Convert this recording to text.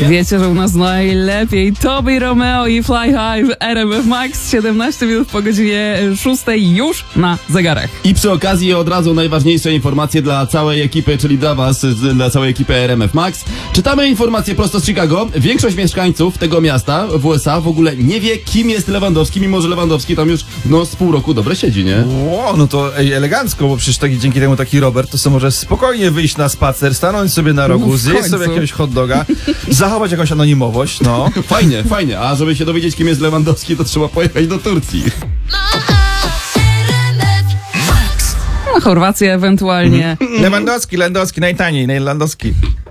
Wiecie, że u nas najlepiej Tobi Romeo i Fly High w RMF Max. 17 minut po godzinie 6 już na zegarach. I przy okazji od razu najważniejsze informacje dla całej ekipy, czyli dla was, dla całej ekipy RMF Max. Czytamy informacje prosto z Chicago. Większość mieszkańców tego miasta w USA w ogóle nie wie, kim jest Lewandowski, mimo że Lewandowski tam już z pół roku dobre siedzi, nie? Ło, no to elegancko, bo przecież dzięki temu taki Robert to sobie może spokojnie wyjść na spacer, stanąć sobie na rogu, zjeść sobie jakiegoś hot doga, zachować jakąś anonimowość, no. Fajnie, fajnie. A żeby się dowiedzieć, kim jest Lewandowski, to trzeba pojechać do Turcji. Na Chorwację ewentualnie. Lewandowski, najtaniej, Lewandowski.